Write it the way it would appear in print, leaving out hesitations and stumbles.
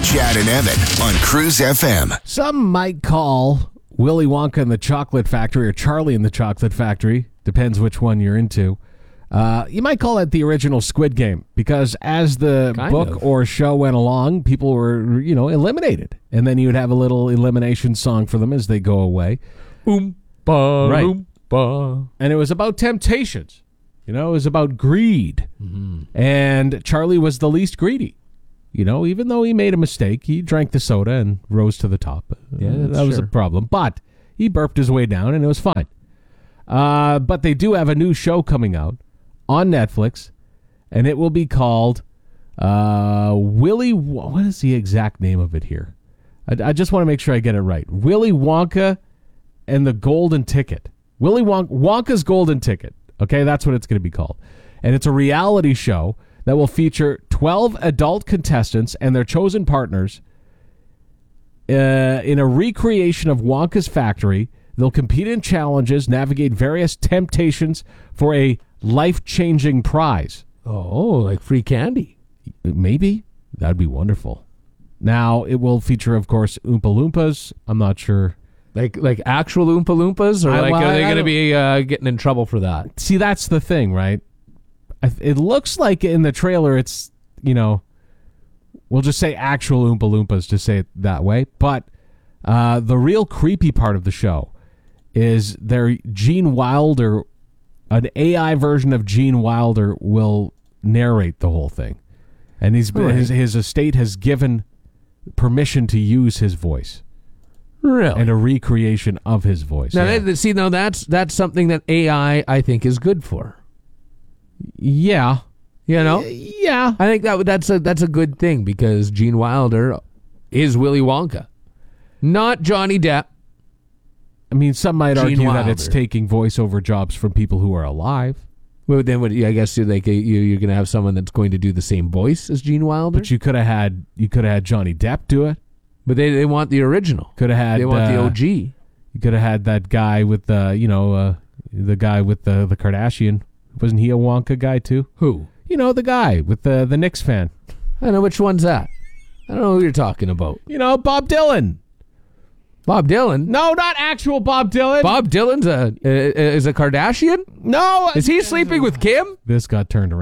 Chad and Evan on Cruise FM. Some might call Willy Wonka and the Chocolate Factory or Charlie and the Chocolate Factory, depends which one you're into. You might call it the original Squid Game because as the book or show went along, people were, eliminated. And then you would have a little elimination song for them as they go away. Oompa, right. oompa. And it was about temptations. It was about greed. Mm-hmm. And Charlie was the least greedy. Even though he made a mistake, he drank the soda and rose to the top. Yeah, that was a problem. But he burped his way down, and it was fine. But they do have a new show coming out on Netflix, and it will be called Willy... What is the exact name of it here? I just want to make sure I get it right. Willy Wonka and the Golden Ticket. Wonka's Golden Ticket. Okay, that's what it's going to be called. And it's a reality show that will feature 12 adult contestants and their chosen partners in a recreation of Wonka's factory. They'll compete in challenges, navigate various temptations for a life-changing prize. Oh, like free candy. Maybe. That'd be wonderful. Now, it will feature, of course, Oompa Loompas. I'm not sure. Like actual Oompa Loompas? Or are they going to be getting in trouble for that? See, that's the thing, right? It looks like in the trailer it's, we'll just say actual Oompa Loompas to say it that way. But the real creepy part of the show is Gene Wilder, an AI version of Gene Wilder will narrate the whole thing. And his estate has given permission to use his voice. Really? And a recreation of his voice. Now, that's something that AI, I think, is good for. Yeah. Yeah. I think that's a good thing because Gene Wilder is Willy Wonka, not Johnny Depp. I mean, some might Gene argue Wilder. that it's taking voiceover jobs from people who are alive. Well, then I guess you're going to have someone that's going to do the same voice as Gene Wilder. But you could have had Johnny Depp do it. But they want the original. Could have had. They want the OG. You could have had that guy with the guy with the Kardashian. Wasn't he a Wonka guy too? Who? The guy with the Knicks fan. I don't know which one's that. I don't know who you're talking about. Bob Dylan. Bob Dylan? No, not actual Bob Dylan. Bob Dylan's is a Kardashian? No. Is he sleeping with Kim? This got turned around.